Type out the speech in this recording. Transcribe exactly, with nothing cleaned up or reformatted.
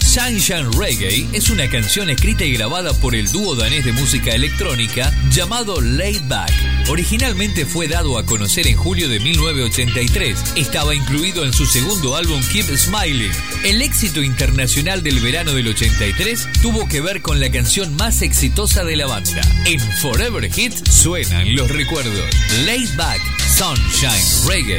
Sunshine Reggae es una canción escrita y grabada por el dúo danés de música electrónica llamado Laid Back. Originalmente fue dado a conocer en julio de mil novecientos ochenta y tres. Estaba incluido en su segundo álbum Keep Smiling. El éxito internacional del verano del ochenta y tres tuvo que ver con la canción más exitosa de la banda. En Forever Hit suenan los recuerdos. Laid Back, Sunshine Reggae.